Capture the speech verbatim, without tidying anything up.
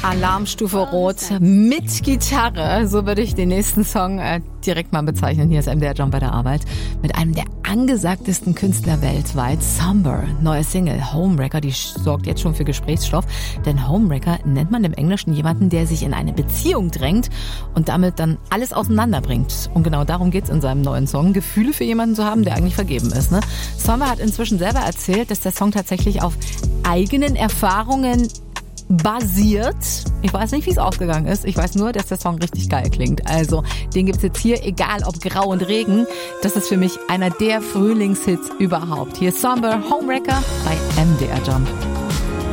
Alarmstufe Rot mit Gitarre, so würde ich den nächsten Song äh, direkt mal bezeichnen. Hier ist M D R Jump bei der Arbeit mit einem der angesagtesten Künstler weltweit, Somber. Neue Single, Homewrecker, die sorgt jetzt schon für Gesprächsstoff, denn Homewrecker nennt man im Englischen jemanden, der sich in eine Beziehung drängt und damit dann alles auseinanderbringt. Und genau darum geht's in seinem neuen Song, Gefühle für jemanden zu haben, der eigentlich vergeben ist. Ne? Somber hat inzwischen selber erzählt, dass der Song tatsächlich auf eigenen Erfahrungen basiert. Ich weiß nicht, wie es ausgegangen ist. Ich weiß nur, dass der Song richtig geil klingt. Also, den gibt's jetzt hier, egal ob Grau und Regen. Das ist für mich einer der Frühlingshits überhaupt. Hier ist Somber, Homewrecker bei M D R Jump.